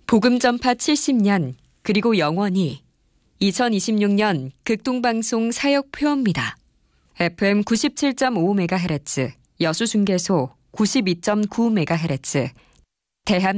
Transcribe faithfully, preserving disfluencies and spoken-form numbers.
복음 전파 칠십 년 그리고 영원히 이천이십육 년 극동방송 사역 표어입니다. 에프엠 구십칠 점 오 메가헤르츠, 여수중계소 구십이 점 구 메가헤르츠, 대한